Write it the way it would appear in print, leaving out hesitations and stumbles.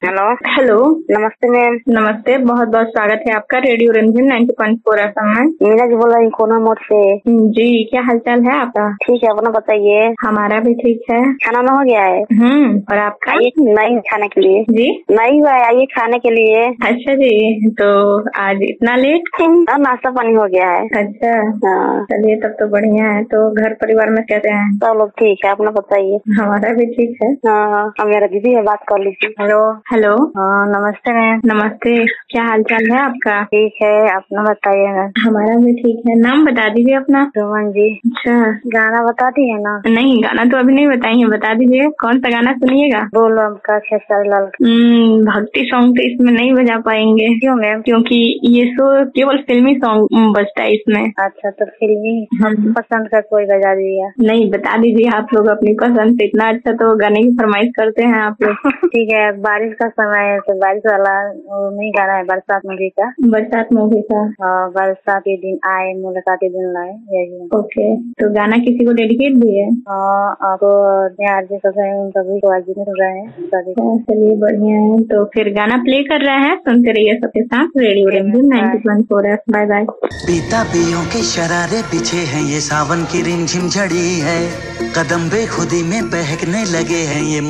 Hello. Hello. नमस्ते ma'am. नमस्ते, बहुत बहुत स्वागत है आपका रेडियो रंजन 90.4 एफएम में। मीना जी बोल रही कोना मोड़ से। जी, क्या हालचाल है आपका? ठीक है, अपना बताइए। हमारा भी ठीक है। खाना ना हो गया है? और आपका? आइए नहीं खाने के लिए। जी नहीं हुआ है, आइए खाने के लिए। अच्छा जी, तो आज इतना लेट? नाश्ता पानी हो गया है। अच्छा, हाँ। चलिए तब तो बढ़िया है। तो घर परिवार में कैसे हैं? सब लोग ठीक है, अपना बताइए। हमारा भी ठीक है। हाँ, मेरा दीदी है, बात कर लीजिए। हेलो। हेलो। हाँ, नमस्ते मैम। नमस्ते, क्या हालचाल है आपका? ठीक है, अपना बताइए मैम। हमारा भी ठीक है। नाम बता दीजिए अपना। सुमन जी। अच्छा, गाना बता दी है ना? नहीं गाना तो अभी नहीं बताइए, बता दीजिए कौन सा गाना सुनिएगा। बोलो आपका खेसारी लाल। भक्ति सॉन्ग तो इसमें नहीं बजा पाएंगे। क्यों मैम? क्योंकि ये शो केवल फिल्मी सॉन्ग बजता है इसमें। अच्छा, तो फिल्मी आपकी पसंद का कोई बजा दिया। नहीं, बता दीजिए आप लोग अपनी पसंद से। इतना अच्छा तो गाने की फरमाइश करते हैं आप लोग। ठीक है, बारिश का समय है तो बारिश वाला वो नहीं गाना है, बरसात मूवी का। बरसात मूवी का। बरसात के दिन आए मुलाकात के दिन लाए, यही। ओके, तो गाना किसी को डेडिकेट भी है? आपको आज भी सभी को आज भी सुन रहे हैं सभी। चलिए बढ़िया है, तो फिर गाना प्ले कर रहे हैं, सुनते रहिए सबके साथ radio Ranjan 90.4 F. Bye bye. पीता पियों के शरारे पीछे हैं, ये सावन की रिमझिम झड़ी है। कदम बेखुदी में बहकने लगे हैं ये